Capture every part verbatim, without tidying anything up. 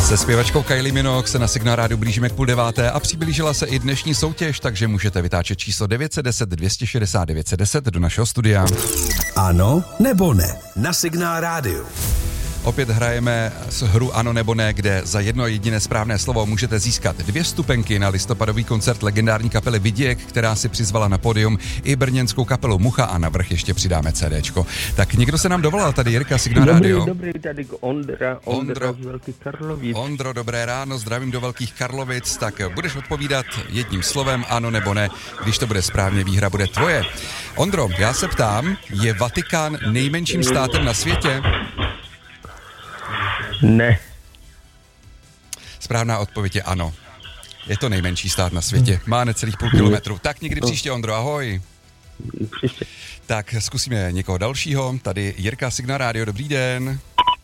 Se zpěvačkou Kylie Minogue se na Signál Rádiu blížíme k půl deváté a přiblížila se i dnešní soutěž, takže můžete vytáčet číslo devět set deset dvě šedesát devět set deset do našeho studia. Ano nebo ne na Signál Rádiu. Opět hrajeme s hru Ano nebo ne, kde za jedno jediné správné slovo můžete získat dvě vstupenky na listopadový koncert legendární kapely Vidiek, která si přizvala na pódium i brněnskou kapelu Mucha a navrch ještě přidáme CDčko. Tak někdo se nám dovolal, tady Jirka, Signál Rádio. Dobrý, tady Ondra, Ondra z Velkých Karlovic. Ondro, dobré ráno, zdravím do Velkých Karlovic, tak budeš odpovídat jedním slovem ano nebo ne, když to bude správně, výhra bude tvoje. Ondro, já se ptám, je Vatikán nejmenším státem na světě? Ne. Správná odpověď je ano. Je to nejmenší stát na světě. Má necelých půl kilometru. Tak někdy příště, Ondro, ahoj. Příště. Tak zkusíme někoho dalšího. Tady Jirka, Signál Rádio, dobrý den.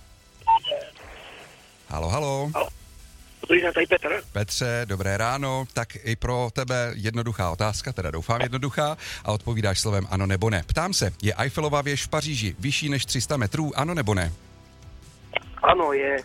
Halo, halo. Dobrý den, tady Petr. Petře, dobré ráno. Tak i pro tebe jednoduchá otázka, teda doufám jednoduchá, a odpovídáš slovem ano nebo ne. Ptám se, je Eiffelova věž v Paříži vyšší než tři sta metrů, ano nebo ne? Ano, je.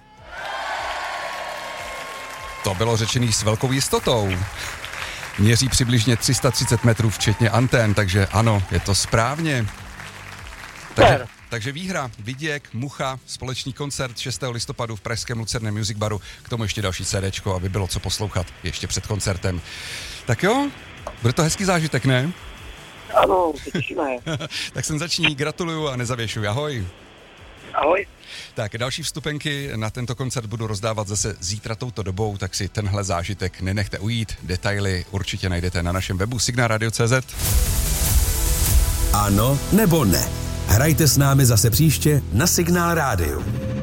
To bylo řečený s velkou jistotou. Měří přibližně tři sta třicet metrů včetně antén, takže ano, je to správně. Takže, takže výhra, Vidiek, Mucha, společný koncert šestého listopadu v pražském Lucerne Music Baru, k tomu ještě další CDčko, aby bylo co poslouchat ještě před koncertem. Tak jo, bude to hezký zážitek, ne? Ano, se těšíme. Tak jsem začni, gratuluju a nezavěšuj, ahoj. Ahoj. Tak další vstupenky na tento koncert budu rozdávat zase zítra touto dobou, tak si tenhle zážitek nenechte ujít. Detaily určitě najdete na našem webu signál radio tečka cé zet. Ano nebo ne? Hrajte s námi zase příště na Signál Rádiu.